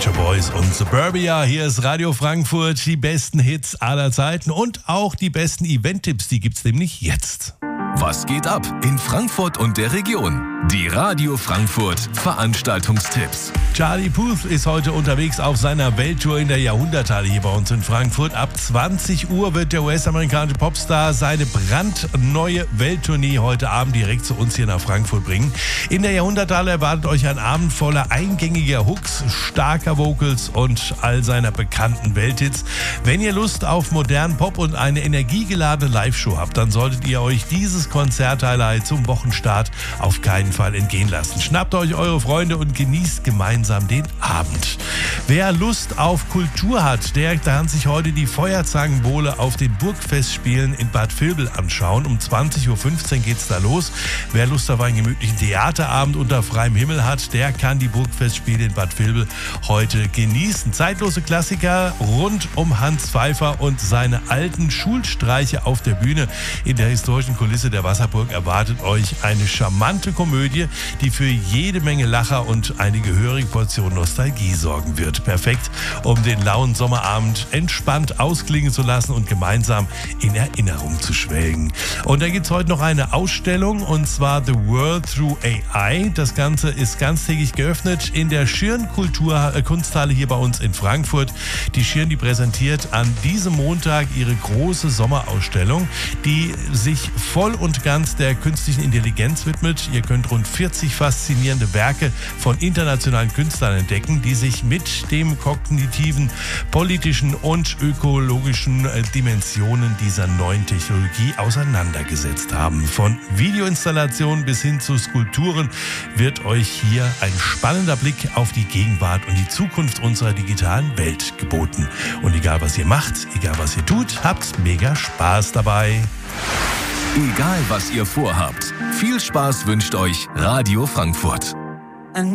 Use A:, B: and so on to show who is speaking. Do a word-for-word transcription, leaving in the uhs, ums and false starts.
A: Shore Boys und Suburbia. Hier ist Radio Frankfurt, die besten Hits aller Zeiten und auch die besten Event-Tipps, die gibt's nämlich jetzt.
B: Was geht ab in Frankfurt und der Region? Die Radio Frankfurt Veranstaltungstipps.
A: Charlie Puth ist heute unterwegs auf seiner Welttour in der Jahrhunderthalle hier bei uns in Frankfurt. Ab zwanzig Uhr wird der U S-amerikanische Popstar seine brandneue Welttournee heute Abend direkt zu uns hier nach Frankfurt bringen. In der Jahrhunderthalle erwartet euch ein Abend voller eingängiger Hooks, starker Vocals und all seiner bekannten Welthits. Wenn ihr Lust auf modernen Pop und eine energiegeladene Live-Show habt, dann solltet ihr euch dieses Konzert-Highlight zum Wochenstart auf keinen Fall entgehen lassen. Schnappt euch eure Freunde und genießt gemeinsam den Abend. Wer Lust auf Kultur hat, der kann sich heute die Feuerzangenbowle auf den Burgfestspielen in Bad Vilbel anschauen. Um zwanzig Uhr fünfzehn geht's da los. Wer Lust auf einen gemütlichen Theaterabend unter freiem Himmel hat, der kann die Burgfestspiele in Bad Vilbel heute genießen. Zeitlose Klassiker rund um Hans Pfeiffer und seine alten Schulstreiche auf der Bühne. In der historischen Kulisse der Wasserburg erwartet euch eine charmante Komödie, die für jede Menge Lacher und eine gehörige Portion Nostalgie sorgen wird. Perfekt, um den lauen Sommerabend entspannt ausklingen zu lassen und gemeinsam in Erinnerung zu schwelgen. Und da gibt es heute noch eine Ausstellung, und zwar The World Through A I. Das Ganze ist ganztägig geöffnet in der Schirn Kultur äh, Kunsthalle hier bei uns in Frankfurt. Die Schirn, die präsentiert an diesem Montag ihre große Sommerausstellung, die sich voll und ganz der künstlichen Intelligenz widmet. Ihr könnt rund vierzig faszinierende Werke von internationalen Künstlern entdecken, die sich mit dem kognitiven, politischen und ökologischen Dimensionen dieser neuen Technologie auseinandergesetzt haben. Von Videoinstallationen bis hin zu Skulpturen wird euch hier ein spannender Blick auf die Gegenwart und die Zukunft unserer digitalen Welt geboten. Und egal was ihr macht, egal was ihr tut, habt mega Spaß dabei.
B: Egal was ihr vorhabt, viel Spaß wünscht euch Radio Frankfurt.